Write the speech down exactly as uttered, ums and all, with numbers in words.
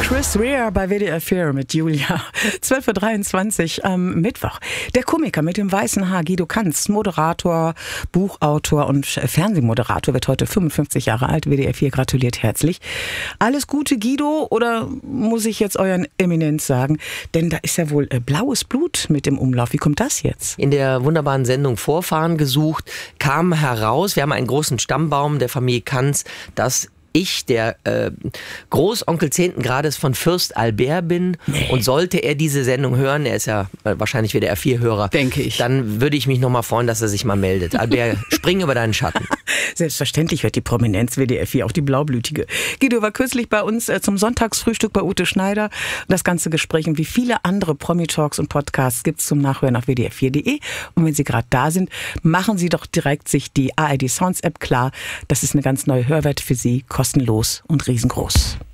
Chris Rea bei W D R vier mit Julia. zwölf Uhr dreiundzwanzig am Mittwoch. Der Komiker mit dem weißen Haar, Guido Kanz, Moderator, Buchautor und Fernsehmoderator, wird heute fünfundfünfzig Jahre alt. W D R vier gratuliert herzlich. Alles Gute, Guido, oder muss ich jetzt euren Eminenz sagen? Denn da ist ja wohl äh, blaues Blut mit im Umlauf. Wie kommt das jetzt? In der wunderbaren Sendung Vorfahren gesucht kam heraus, wir haben einen großen Stammbaum der Familie Kanz, dass ich der äh, Großonkel zehnten Grades von Fürst Albert bin. Nee. Und sollte er diese Sendung hören, er ist ja äh, wahrscheinlich W D R vier Hörer, denke ich, dann würde ich mich nochmal freuen, dass er sich mal meldet. Albert, spring über deinen Schatten. Selbstverständlich hört die Prominenz W D R vier, auch die Blaublütige. Guido war kürzlich bei uns äh, zum Sonntagsfrühstück bei Ute Schneider. Das ganze Gespräch und wie viele andere Promi-Talks und Podcasts gibt es zum Nachhören auf W D R vier Punkt de. Und wenn Sie gerade da sind, machen Sie doch direkt sich die A R D Sounds App klar. Das ist eine ganz neue Hörwerte für Sie, kostenlos und riesengroß.